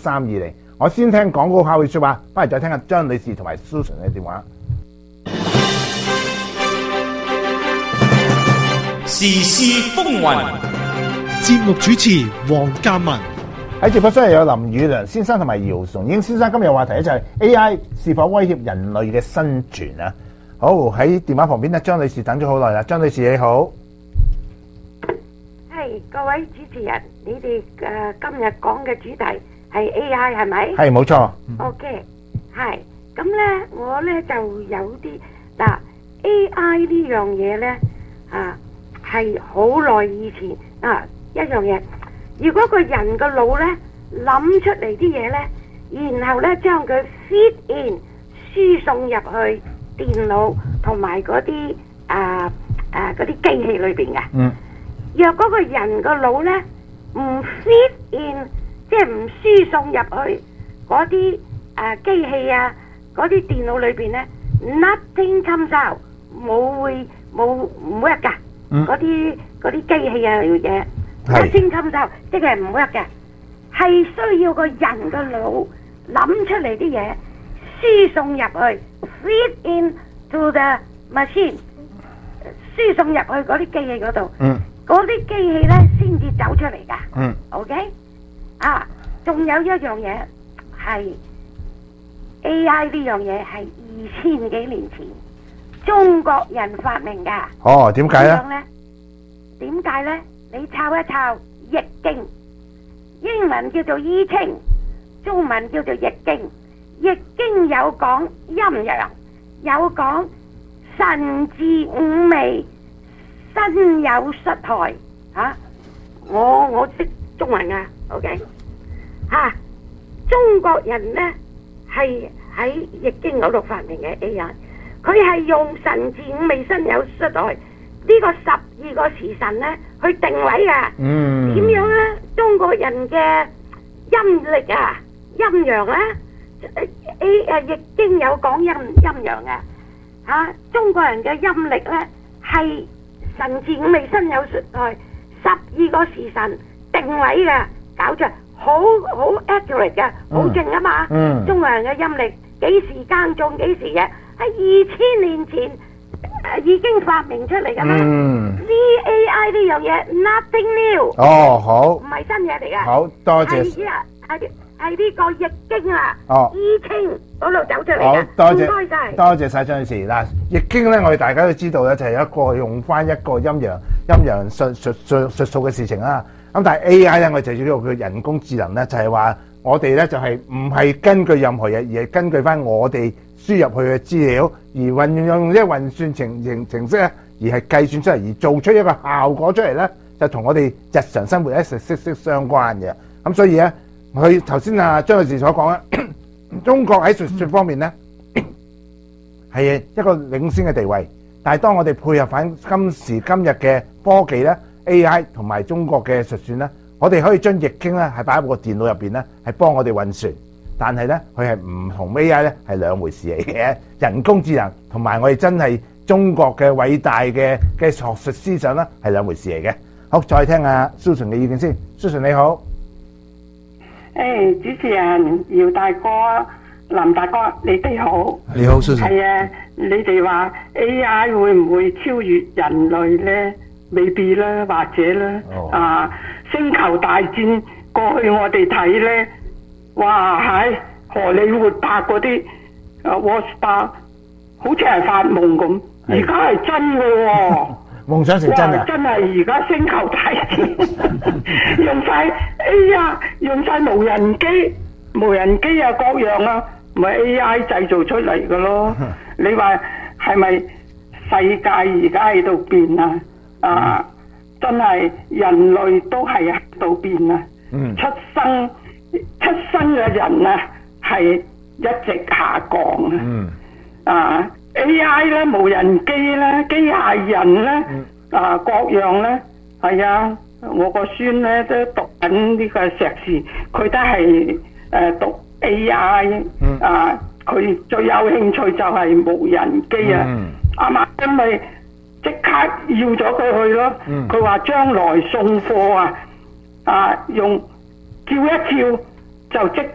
16320。我先聽廣告客戶說話，翻嚟再聽下張女士同埋 Susan 嘅電話。 時事風雲， 節目主持黃嘉文。 喺直播室有林宇良先生同埋姚崇英先生。今日嘅話題咧就係 AI 是否威脅人類嘅生存啊？好，喺電話旁邊咧，張女士等咗好耐啦。張女士你好。 係各位主持人，你哋今日講嘅主題係 AI 係咪？ 係冇錯。 OK， 係咁咧，我咧就有啲嗱 AI 呢樣嘢咧係好耐以前一樣嘢。如果個人個腦咧諗出嚟啲嘢咧，然後咧將佢 feed in 輸送入去電腦同埋嗰啲嗰啲機器裏邊嘅。若嗰個人個腦咧唔 feed in， 即係唔輸送入去嗰啲機器嗰啲電腦裏邊咧 ，nothing comes out， 冇 work 噶。嗰啲機器嘢 nothing comes out， 即係唔 work 嘅，係需要個人個腦諗出嚟啲嘢，輸送入去 feed in to the machine， 輸送入去嗰啲機器嗰度。嗰啲機器咧先至走出嚟噶。OK 仲有一樣嘢係 AI 呢樣嘢係2000幾年前中國人發明噶。 點解咧？ 點解咧？你抄一抄易經，英文叫做易經，中文叫做易經。易經有講陰陽，有講神智五味，身有失害。我識中文啊 ，OK 中國人呢係喺易經嗰度發明嘅 AI， 佢係用神智五味身有失害呢個12個時辰呢去定位啊。點樣呢？中國人嘅陰力陰陽易經有講陰陽中國人嘅陰力呢係神智五味身有失害12個時辰定位嘅，搞出好 accurate 嘅，好正啊嘛。中國人嘅陰力幾時耕種幾時嘅，喺2000年前已經發明出嚟噶啦。呢 AI 呢樣嘢 nothing new。好，唔係新嘢嚟噶。 好多謝。 係呢個易經易經嗰度走出嚟嘅。 多謝晒張女士。嗱，易經咧，我哋大家都知道咧，就係一個用翻一個陰陽術數嘅事情啦。咁但係 AI 咧，我哋就叫做佢人工智能咧，就係話我哋咧就係唔係根據任何嘢，而係根據翻我哋輸入去嘅資料，而運用呢個運算程式咧，而係計算出嚟，而做出一個效果出嚟咧，就同我哋日常生活咧息息相關嘅。咁所以咧，佢頭先張女士所講咧，中國喺術方面咧係一個領先嘅地位，但係當我哋配合翻今時今日嘅科技咧 ，AI 同埋中國嘅術算咧，我哋可以將易經咧係擺喺個電腦入邊咧，係幫我哋運算，但係咧佢係唔同 AI 咧係兩回事嚟嘅。人工智能同埋我哋真係中國嘅偉大嘅學術思想咧係兩回事嚟嘅。好，再聽下 Susan 嘅意見先。Susan 你好。 主持人姚大哥、林大哥，你哋好。 你好 Susan。 係啊，你哋話 AI 會唔會超越人類呢？未必啦，或者啦。星球大戰過去我哋睇呢，哇喺荷里活拍嗰啲Warstar，好似係發夢咁，而家係真嘅喎。 夢想成真啊！ 真係而家星球大戰用晒無人機各樣咪 AI 製造出嚟嘅咯。你話係咪世界而家喺度變啊？真係人類都係喺度變啊！出生嘅人係一直下降AI 咧，無人機咧，機械人咧，各樣咧，係啊！我個孫咧都讀緊呢個碩士，佢都係讀 AI，佢最有興趣就係無人機啊！啱啱因咪即刻要咗佢去咯，佢話將來送貨用叫一叫就即